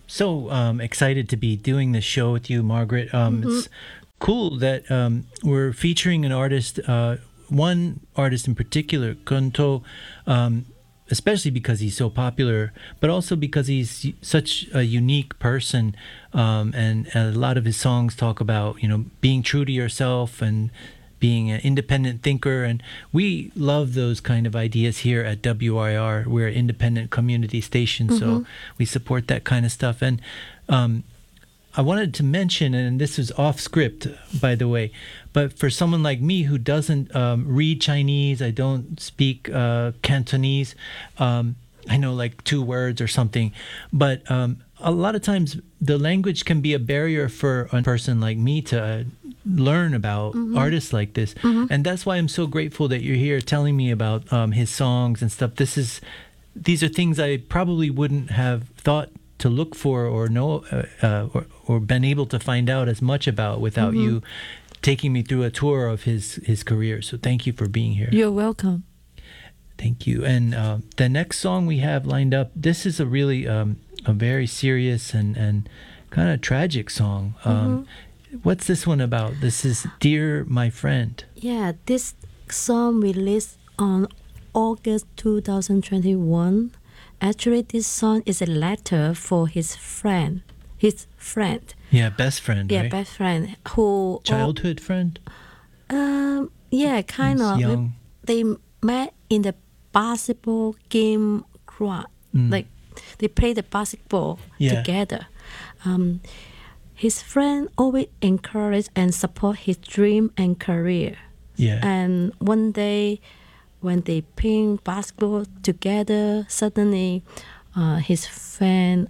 so excited to be doing this show with you, Margaret. It's cool that we're featuring an artist, one artist in particular, Gunto, especially because he's so popular, but also because he's such a unique person. And a lot of his songs talk about, being true to yourself and being an independent thinker. And we love those kind of ideas here at WIR. We're an independent community station, so we support that kind of stuff. And I wanted to mention, and this is off script, by the way, but for someone like me who doesn't read Chinese, I don't speak Cantonese, I know like 2 words or something, but a lot of times the language can be a barrier for a person like me to learn about artists like this. And that's why I'm so grateful that you're here telling me about his songs and stuff. These are things I probably wouldn't have thought to look for or know or been able to find out as much about without you taking me through a tour of his career. So thank you for being here. You're welcome. Thank you. And the next song we have lined up, this is a really a very serious and kind of tragic song. What's this one about? This is Dear My Friend. Yeah, this song released on August 2021. Actually, this song is a letter for his friend. Yeah, best friend, Yeah, right? best friend. Who... Childhood friend? Yeah, kind of. Young. They met in the basketball game ground. Like, they play the basketball together. His friend always encourage and support his dream and career. Yeah. And one day, when they playing basketball together, suddenly his friend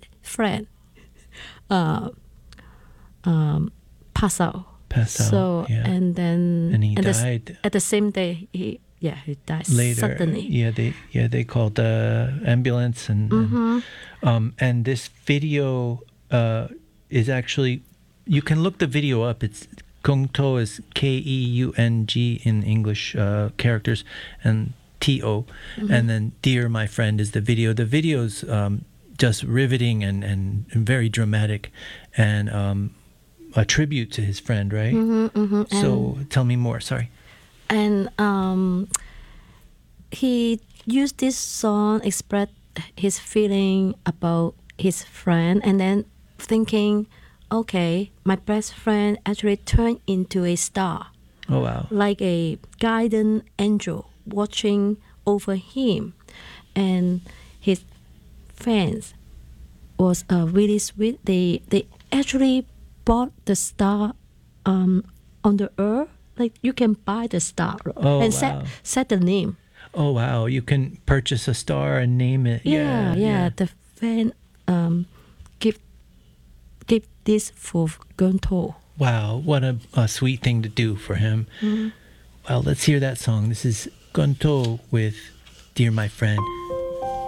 pass out. So yeah. and he died at the same day he died later. Suddenly. They called the ambulance and this video is actually, you can look the video up. It's Keung is Keung in English characters, and TO, and then Dear My Friend is the video. The video's just riveting and very dramatic, and a tribute to his friend, right? So tell me more. Sorry. And he used this song express his feeling about his friend, and then thinking, okay, my best friend actually turned into a star. Oh, wow. Like a guiding angel watching over him. And his fans was really sweet. They actually bought the star on the earth. Like, you can buy the star and set the name. Oh, wow. You can purchase a star and name it. Yeah. The fan give this for Gunto. Wow, what a sweet thing to do for him. Well, let's hear that song. This is Gunto with Dear My Friend.